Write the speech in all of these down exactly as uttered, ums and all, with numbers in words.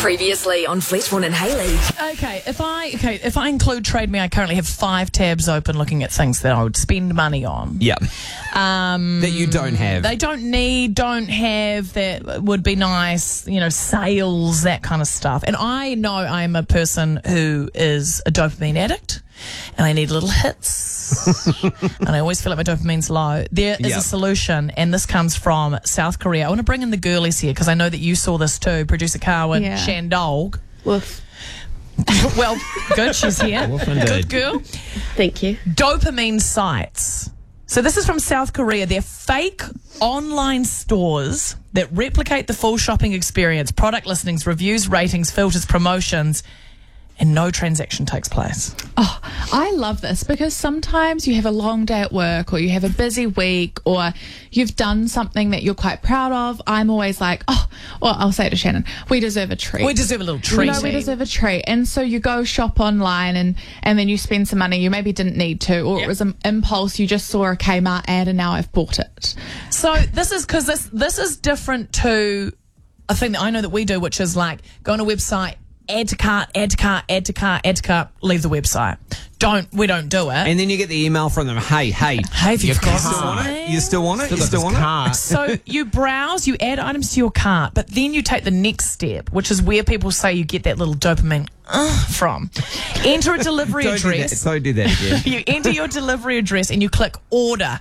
Previously on Fletchborn and Haley. Okay, if I okay if I include Trade Me, I currently have five tabs open looking at things that I would spend money on. Yeah. Um, that you don't have. They don't need, don't have, that would be nice, you know, sales, that kind of stuff. And I know I'm a person who is a dopamine addict and I need little hits. And I always feel like my dopamine's low. There is Yep. a solution, and this comes from South Korea. I want to bring in the girlies here because I know that you saw this too, producer Carwin Yeah. Shandog. Woof. Well, good, she's here. Woof indeed. Good girl. Thank you. Dopamine sites. So this is from South Korea. They're fake online stores that replicate the full shopping experience, product listings, reviews, ratings, filters, promotions, and no transaction takes place. Oh, I love this because sometimes you have a long day at work or you have a busy week or you've done something that you're quite proud of. I'm always like, oh, well, I'll say to Shannon, we deserve a treat. We deserve a little treat. No, we deserve a treat. And so you go shop online and, and then you spend some money you maybe didn't need to, or Yep. it was an impulse. You just saw a Kmart ad and now I've bought it. So this is because this this is different to a thing that I know that we do, which is like go on a website, add to cart, add to cart, add to cart, add to cart, leave the website. Don't we don't do it. And then you get the email from them, hey, hey. Hey, if you you've got still want it? something. You still want it? You still want it? So you browse, you add items to your cart, but then you take the next step, which is where people say you get that little dopamine uh, from. Enter a delivery Don't do that. address. Don't do that again. You enter your delivery address and you click order.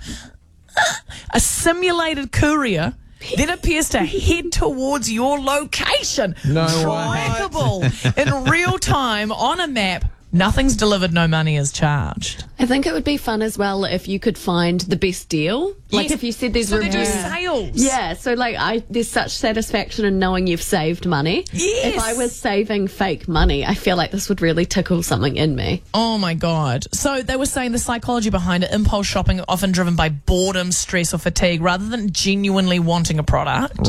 A simulated courier then appears to head towards your location. No Trackable in real time on a map. Nothing's delivered, no money is charged. I think it would be fun as well if you could find the best deal. Like Yes. if you said there's So they do reviews. sales. Yeah, so like I there's such satisfaction in knowing you've saved money. Yes. If I was saving fake money, I feel like this would really tickle something in me. Oh my God. So they were saying the psychology behind it, impulse shopping often driven by boredom, stress or fatigue rather than genuinely wanting a product.